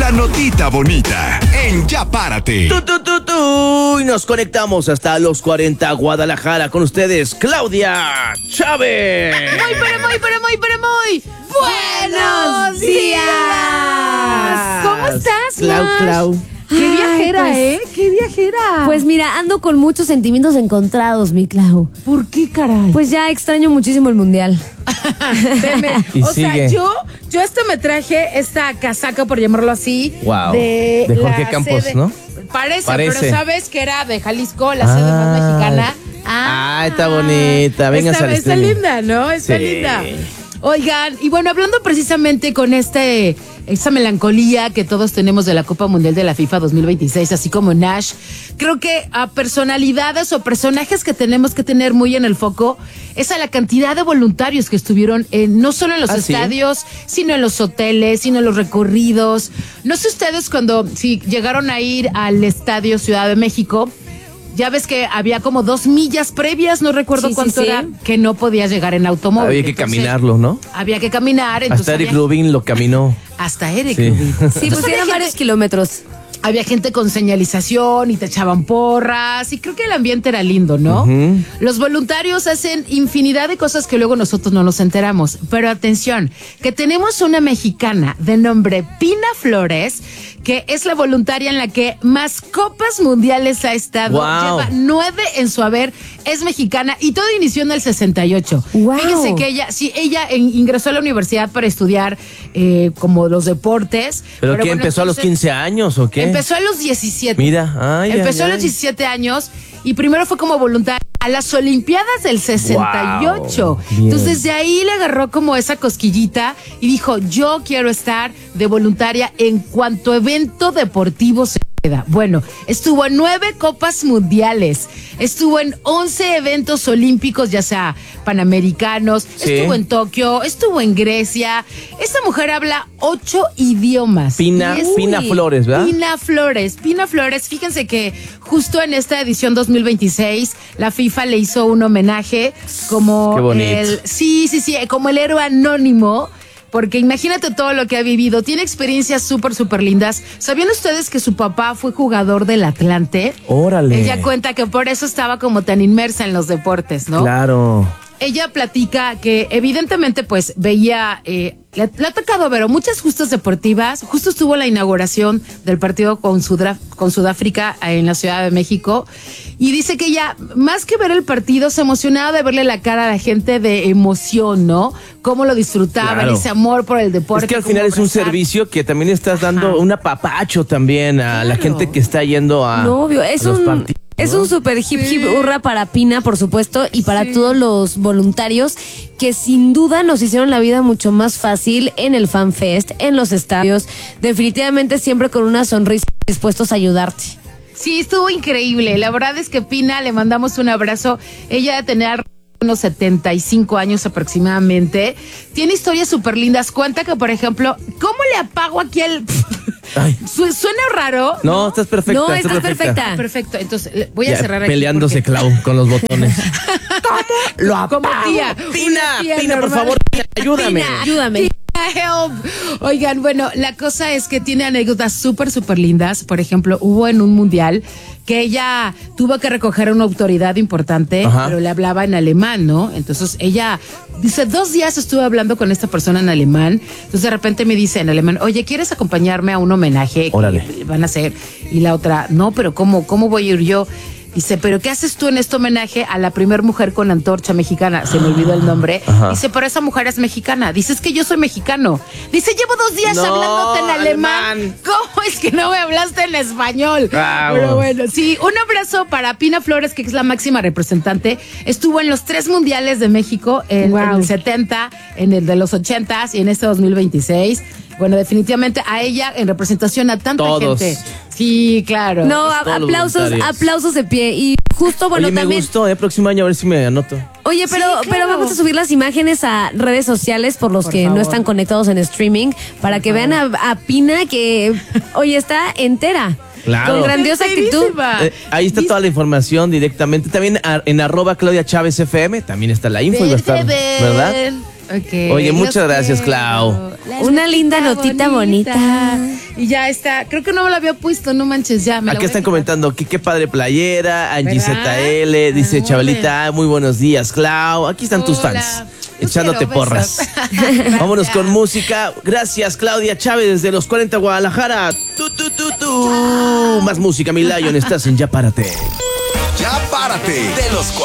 la notita bonita en Ya Párate. Y nos conectamos hasta los 40 Guadalajara con ustedes, Claudia Chávez. Muy buenos días. ¿Cómo estás, Clau? Qué viajera, pues, Qué viajera. Pues mira, ando con muchos sentimientos encontrados, mi Clau. ¿Por qué, caray? Pues ya extraño muchísimo el mundial. Y o sea, sigue. yo me traje esta casaca, por llamarlo así. Wow. De Jorge la Campos, sede. ¿no? Parece, Parece. pero sabes que era de Jalisco, la sede más mexicana. Está bonita. Vénganse al Está streaming. linda, ¿no? Está Sí. linda. Oigan, y bueno, hablando precisamente con esa melancolía que todos tenemos de la Copa Mundial de la FIFA 2026, así como Nash, creo que a personalidades o personajes que tenemos que tener muy en el foco es a la cantidad de voluntarios que estuvieron no solo en los ¿sí? estadios, sino en los hoteles, sino en los recorridos. No sé ustedes si llegaron a ir al Estadio Ciudad de México. Ya ves que había como 2 millas previas, no recuerdo Sí, cuánto sí. era, que no podías llegar en automóvil. Había que Entonces, caminarlo, ¿no? había que caminar. Entonces Hasta Eric había- Rubin lo caminó. Hasta Eric Sí. Rubin. Sí, Entonces, pues eran varios kilómetros. había gente con señalización y te echaban porras y creo que el ambiente era lindo, ¿no? Ujú. Los voluntarios hacen infinidad de cosas que luego nosotros no nos enteramos. Pero atención, que tenemos una mexicana de nombre Pina Flores, que es la voluntaria en la que más copas mundiales ha estado. Wow. Lleva 9 en su haber, es mexicana y todo inició en el 68. Wow. Fíjense que ella ingresó a la universidad para estudiar como los deportes. ¿Pero qué? bueno, ¿Empezó a los entonces- 15 años o qué? Empezó a los 17. Mira, Empezó a los 17 años y primero fue como voluntaria a las Olimpiadas del 68. Wow, bien. Entonces de ahí le agarró como esa cosquillita y dijo, yo quiero estar de voluntaria en cuanto evento deportivo se pueda. Bueno, estuvo en 9 copas mundiales, estuvo en 11 eventos olímpicos, ya sea panamericanos, Sí. estuvo en Tokio, estuvo en Grecia. Esta mujer habla 8 idiomas. Pina Y Pina Flores, ¿verdad? Pina Flores. Fíjense que justo en esta edición 2026, la FIFA le hizo un homenaje como Qué bonito. como el héroe anónimo. Porque imagínate todo lo que ha vivido. Tiene experiencias súper lindas. ¿Sabían ustedes que su papá fue jugador del Atlante? Órale. Ella cuenta que por eso estaba como tan inmersa en los deportes, ¿no? Claro. Ella platica que evidentemente pues veía, le ha tocado ver muchas justas deportivas. Justo estuvo la inauguración del partido con Sudáfrica en la Ciudad de México y dice que ella, más que ver el partido, se emocionaba de verle la cara a la gente de emoción, ¿no? Cómo lo disfrutaban, Claro. ese amor por el deporte. Es que al cómo final es un abrazar. servicio que también estás dando Ajá. un apapacho también a la Claro. gente que está yendo a, No, obvio, es a los un partidos. es un super hip hurra para Pina, por supuesto, y para todos los voluntarios que sin duda nos hicieron la vida mucho más fácil en el Fan Fest, en los estadios, definitivamente siempre con una sonrisa dispuestos a ayudarte. Sí, estuvo increíble. La verdad es que Pina, le mandamos un abrazo. Ella debe tener unos 75 años aproximadamente. Tiene historias súper lindas. Cuenta que, por ejemplo, ¿cómo le apago aquí el...? Ay. Suena raro. No, estás perfecta. No, estás perfecta. Perfecto. Entonces, voy a Ya, cerrar aquí. peleándose porque- Clau con los botones. Lo apago. Como tía. Pina, Una tía Pina, por normal. favor, ayúdame. Ayúdame. Help. Oigan, bueno, la cosa es que tiene anécdotas súper lindas. Por ejemplo, hubo en un mundial que ella tuvo que recoger a una autoridad importante, Ajá. pero le hablaba en alemán, ¿no? Entonces ella dice, 2 días estuve hablando con esta persona en alemán. Entonces de repente me dice en alemán, oye, ¿quieres acompañarme a un homenaje Órale. que van a hacer? Y la otra, no, pero ¿cómo voy a ir yo? Dice, ¿pero qué haces tú en este homenaje a la primer mujer con antorcha mexicana? Se me olvidó el nombre. Ajá. Dice, pero esa mujer es mexicana. Dice, es que yo soy mexicano. Dice, llevo 2 días No, hablándote en alemán. alemán. ¿Cómo es que no me hablaste en español? Bravo. Pero bueno, sí, un abrazo para Pina Flores, que es la máxima representante. Estuvo en los 3 mundiales de México, en el 70, en el de los 80s y en este 2026. Bueno, definitivamente a ella en representación a tanta Todos. gente. Sí, claro. No, Todos los voluntarios. aplausos de pie. Y justo, bueno, Oye, me también. gustó, próximo año a ver si me anoto. Oye, pero, Sí, pero claro. vamos a subir las imágenes a redes sociales por los Por que favor. no están conectados en streaming para que vean a Pina que hoy está entera. Claro. Con grandiosa actitud. Enterísima. Ahí está toda la información directamente. También en @Claudia Chávez FM, también está la info y va a estar, ¿verdad? Ok, Oye, muchas los gracias, quiero. Clau. Una linda notita bonita. Y ya está. Creo que no me la había puesto, no manches, ya. Me la Aquí voy a están quitar. comentando que qué padre playera, Angie ¿Verdad? ZL, dice Ah, Chabelita, muy buenos días, Clau. Aquí están tus Hola. fans, Los echándote quiero, porras. besos. Vámonos con Gracias. música. Gracias, Claudia Chávez, desde los 40 Guadalajara. Más música, mi Lion, estás en Ya Párate. Ya párate. De los 40.